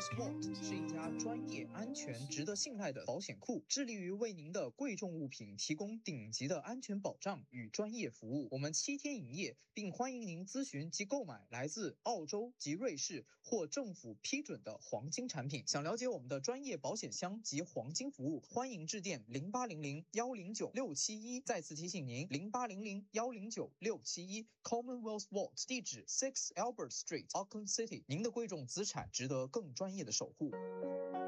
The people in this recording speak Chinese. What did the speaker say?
Commonwealth Vault 是一家专业、安全、值得信赖的保险库，致力于为您的贵重物品提供顶级的安全保障与专业服务。我们7天营业，并欢迎您咨询及购买来自澳洲及瑞士或政府批准的黄金产品。想了解我们的专业保险箱及黄金服务，欢迎致电0800-109-671。再次提醒您，0800-109-671 Commonwealth Vault 地址6 Albert Street，Auckland City。您的贵重资产值得更专业的守护。